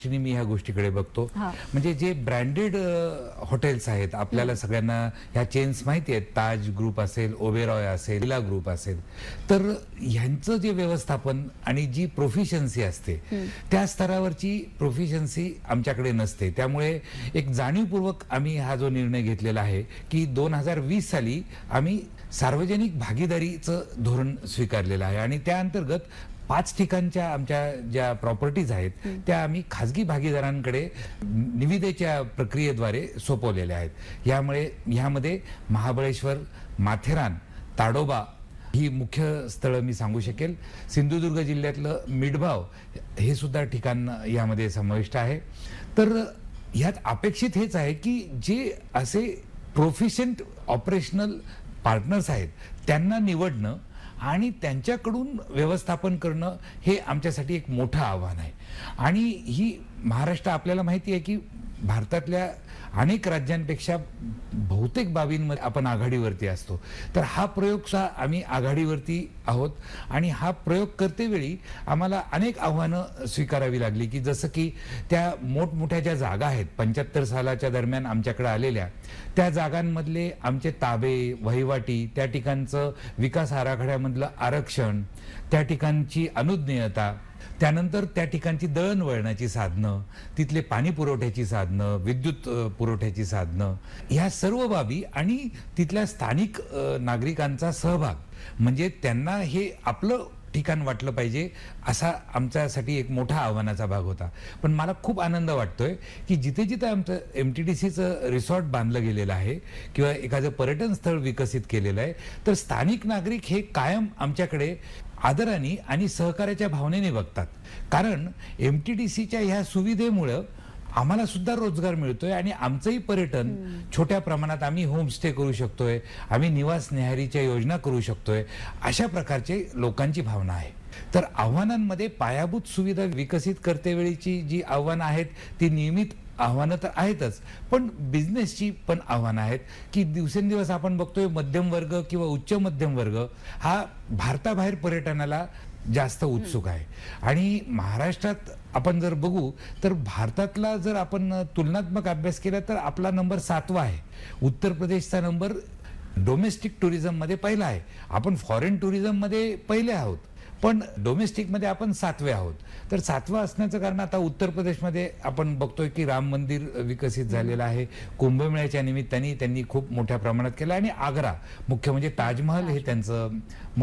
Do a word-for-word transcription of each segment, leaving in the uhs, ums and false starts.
मी ह्या गोष्टीकडे बघतो. म्हणजे जे ब्रँडेड हॉटेल्स आहेत, आपल्याला सगळ्यांना ह्या चेन्स माहिती आहेत, ताज ग्रुप असेल, ओबेरॉय असेल, लीला ग्रुप असेल, तर ह्यांचं जे व्यवस्थापन आणि जी प्रोफिशियन्सी असते त्या स्तरावरची प्रोफिशियन्सी आमच्याकडे नसते. त्यामुळे एक जाणीवपूर्वक आम्ही हा जो निर्णय घेतलेला आहे की दोन हजार वीस साली आम्ही सार्वजनिक भागीदारीचं धोरण स्वीकारलेलं आहे आणि त्या अंतर्गत पाच ठिकाणच्या आमच्या ज्या प्रॉपर्टीज आहेत त्या आम्ही खाजगी भागीदारांकडे निविदेच्या प्रक्रियेद्वारे सोपवलेल्या आहेत. यामुळे ह्यामध्ये महाबळेश्वर, माथेरान, ताडोबा ही मुख्य स्थळं मी सांगू शकेल. सिंधुदुर्ग जिल्ह्यातलं मिठभाव हे सुद्धा ठिकाण यामध्ये समाविष्ट आहे. तर ह्यात अपेक्षित हेच आहे की जे असे प्रोफिशियंट ऑपरेशनल पार्टनर्स आहेत त्यांना निवडणं आणि त्यांच्याकडून व्यवस्थापन करणं हे आमच्यासाठी एक मोठं आव्हान आहे. आणि ही महाराष्ट्र आपल्याला माहिती आहे की भारतातल्या अनेक राज्यांपेक्षा बहुतेक बाबींमध्ये आपण आघाडीवरती असतो. तर हा प्रयोगचा आम्ही आघाडीवरती आहोत आणि हा प्रयोग करतेवेळी आम्हाला अनेक आव्हानं स्वीकारावी लागली की जसं की त्या मोठमोठ्या ज्या जागा आहेत पंच्याहत्तर सालाच्या दरम्यान आमच्याकडे आलेल्या त्या जागांमधले आमचे ताबे, वहिवाटी, त्या ठिकाणचं विकास आराखड्यामधलं आरक्षण, त्या ठिकाणची अनुज्ञेयता, त्यानंतर त्या ठिकाणची दळणवळणाची साधनं, तिथले पाणी पुरवठ्याची साधनं, विद्युत पुरवठ्याची साधनं, ह्या सर्व बाबी आणि तिथल्या स्थानिक नागरिकांचा सहभाग, म्हणजे त्यांना हे आपलं ठिकाण वाटलं पाहिजे असा आमच्यासाठी एक मोठा आव्हानाचा भाग होता. पण मला खूप आनंद वाटतोय की जिथे जिथे आमचं एम टी डी सीचं रिसॉर्ट बांधलं गेलेलं आहे किंवा एखादं पर्यटन स्थळ विकसित केलेलं आहे तर स्थानिक नागरिक हे कायम आमच्याकडे आदराने आणि सहकार्याच्या भावनेने बघतात. कारण एम टी डी सीच्या ह्या सुविधेमुळं आम्हाला सुद्धा रोजगार मिळतोय आणि आमचंही पर्यटन छोट्या प्रमाणात आम्ही होमस्टे करू शकतोय, आम्ही निवास न्याहारीच्या योजना करू शकतोय, अशा प्रकारचे लोकांची भावना आहे. तर आव्हानांमध्ये पायाभूत सुविधा विकसित करतेवेळीची जी आव्हानं आहेत ती नियमित आव्हानं तर आहेतच, पण बिझनेसची पण आव्हानं आहेत की दिवसेंदिवस आपण बघतोय मध्यम वर्ग किंवा उच्च मध्यम वर्ग हा भारताबाहेर पर्यटनाला जास्त उत्सुक आहे. आणि महाराष्ट्रात आपण जर बघू तर भारतातला जर आपण तुलनात्मक अभ्यास केला तर आपला नंबर सातवा आहे. उत्तर प्रदेशचा नंबर डोमेस्टिक टुरिझम मध्ये पहिला आहे. आपण फॉरेन टुरिझम मध्ये पहिले आहोत, पण डोमेस्टिक मध्ये आपण सातवे आहोत. तर सातवा असण्याचं कारण आता उत्तर प्रदेशमध्ये आपण बघतोय की राम मंदिर विकसित झालेलं आहे, कुंभमेळ्याच्या निमित्ताने त्यांनी खूप मोठ्या प्रमाणात केलं आणि आग्रा मुख्य म्हणजे ताजमहल हे त्यांचं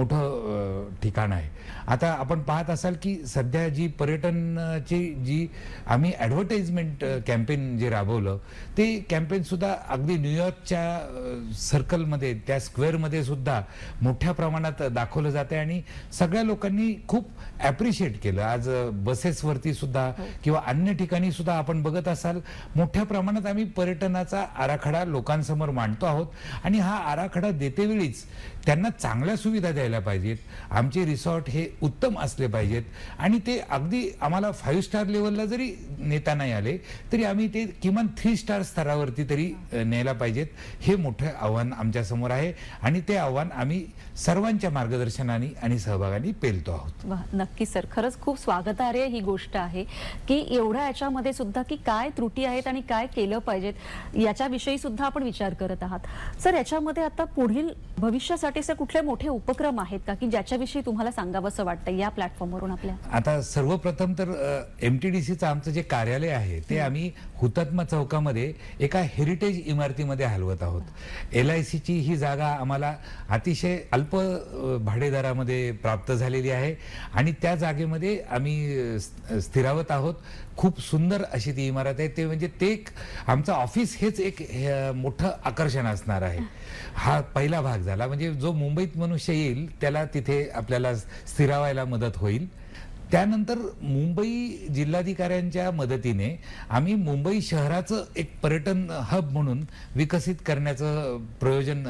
मोठं ठिकाण आहे. आता आपण पाहत असाल की सध्या जी पर्यटनाची जी आम्ही ॲडव्हर्टाइजमेंट कॅम्पेन जे राबवलं ते कॅम्पेन सुद्धा अगदी न्यूयॉर्कच्या सर्कलमध्ये त्या स्क्वेअरमध्ये सुद्धा मोठ्या प्रमाणात दाखवलं जाते आणि सगळ्या लोकांनी खूप ॲप्रिशिएट केलं. आज बसेसवरती सुद्धा किंवा अन्य ठिकाणी सुद्धा आपण बघत असाल मोठ्या प्रमाणात आम्ही पर्यटनाचा आराखडा लोकांसमोर मांडतो आहोत आणि हा आराखडा देतेवेळीच त्यांना चांगल्या सुविधा द्यायला पाहिजेत. आमचे रिसॉर्ट हे उत्तम असले पाहिजेत आणि ते अगदी आम्हाला फाईव्ह स्टार लेवलला जरी नेता नाही आले तरी आम्ही ते किमान थ्री स्टार स्तरावरती तरी न्यायला पाहिजेत. हे मोठं आव्हान आमच्या समोर आहे आणि ते आव्हान आम्ही सर्वांच्या मार्गदर्शनाने आणि सहभागाने पेलतो आहोत. नक्की सर, खरंच खूप स्वागतार्ह ही गोष्ट आहे की एवढ्या याच्यामध्ये सुद्धा की काय त्रुटी आहेत आणि काय केलं पाहिजेत याच्याविषयी सुद्धा आपण विचार करत आहात. सर, याच्यामध्ये आता पुढील भविष्यासाठी कुठले मोठे उपक्रम आहेत का की ज्याच्याविषयी तुम्हाला सांगावंसं वाटतं या प्लॅटफॉर्मवरून आपल्या? आता सर्वप्रथम तर एम टी डी सीचं आमचं जे कार्यालय आहे ते आम्ही हुतात्मा चौकामध्ये एका हेरिटेज इमारतीमध्ये हलवत आहोत. एल आय सीची ही जागा आम्हाला अतिशय अल्प भाडेदरामध्ये प्राप्त झालेली आहे आणि त्या जागेमध्ये आम्ही स्थिरावत आहोत. खूप सुंदर अशी ती इमारत आहे. ते म्हणजे ते आमचं ऑफिस हेच एक मोठं आकर्षण असणार आहे. हा पहिला भाग झाला. म्हणजे जो मुंबईत मनुष्य येईल त्याला तिथे आपल्याला स्थिरावायला मदत होईल. त्यानंतर मुंबई जिल्हाधिकाऱ्यांच्या मदतीने आम्ही मुंबई शहराचं एक पर्यटन हब म्हणून विकसित करण्याचं प्रयोजन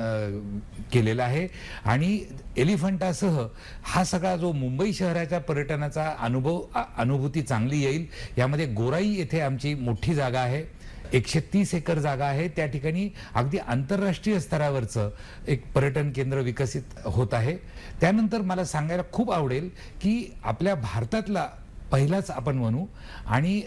केलेलं आहे आणि एलिफंटासह हा सगळा जो मुंबई शहराच्या पर्यटनाचा अनुभव अनुभूती चांगली येईल. यामध्ये गोराई येथे आमची मोठी जागा आहे, एकशे तीस एकर जागा आहे. त्या ठिकाणी अगदी आंतरराष्ट्रीय स्तरावरचं एक पर्यटन केंद्र विकसित होत आहे. त्यानंतर मला सांगायला खूप आवडेल की आपल्या भारतातला पहिलाच आपण म्हणू आणि